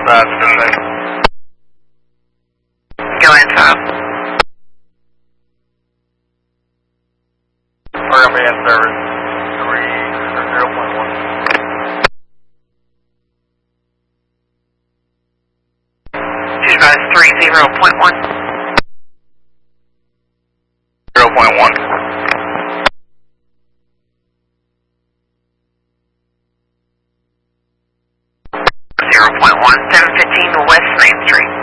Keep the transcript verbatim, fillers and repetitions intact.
That's good. Go inside. We're going to be in service three or zero point one. Supervise three zero point one. zero point one. zero point one, seven fifteen West Main Street.